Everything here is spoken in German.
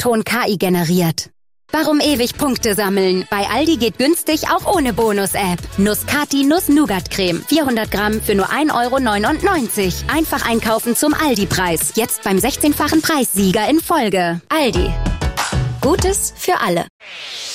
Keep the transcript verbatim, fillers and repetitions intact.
O-Ton K I generiert. Warum ewig Punkte sammeln? Bei Aldi geht günstig auch ohne Bonus-App. Nuss-Cati Nuss-Nougat-Creme. vierhundert Gramm für nur ein Euro neunundneunzig. Einfach einkaufen zum Aldi-Preis. Jetzt beim sechzehnfachen Preissieger in Folge. Aldi. Gutes für alle.